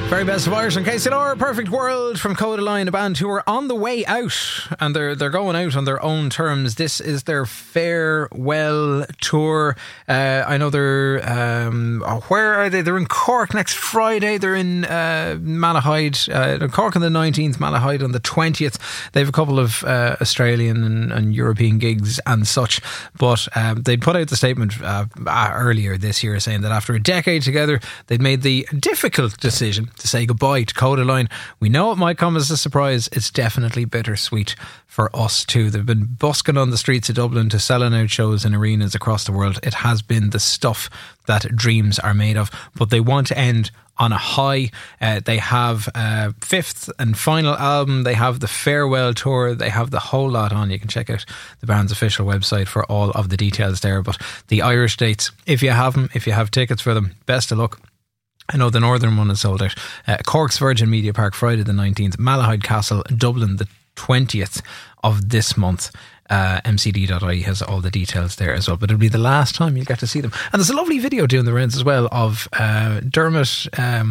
Very best of Irish and KCLR, Perfect World from Codaline, a band who are on the way out, and they're going out on their own terms. This is their farewell tour. I know they're where are they? They're in Cork next Friday. They're in Malahide, Cork on the 19th, Malahide on the 20th. They have a couple of Australian and European gigs and such, but they put out the statement earlier this year saying that after a decade together, they'd made the difficult decision to say goodbye to Codaline. We know it might come as a surprise. It's definitely bittersweet for us too. They've been busking on the streets of Dublin to selling out shows in arenas across the world. It has been the stuff that dreams are made of, but they want to end on a high. They have a fifth and final album. They have the farewell tour. They have the whole lot on. You can check out the band's official website for all of the details there. But the Irish dates, if you have them, if you have tickets for them, best of luck. I know the northern one is sold out. Cork's Virgin Media Park, Friday the 19th. Malahide Castle, Dublin, the 20th of this month. MCD.ie has all the details there as well, but it'll be the last time you'll get to see them. And there's a lovely video doing the rounds as well of Dermot,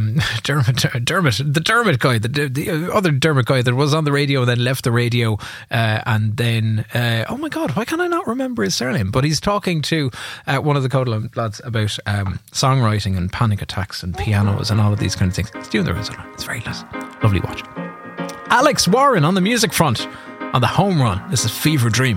the Dermot guy, the other Dermot guy that was on the radio and then left the radio, and then oh my god, why can I not remember his surname? But he's talking to one of the Codaline lads about songwriting and panic attacks and pianos and all of these kind of things. It's doing the rounds. It's very nice, lovely watch. Alex Warren on the music front on the home run. This is Fever Dream.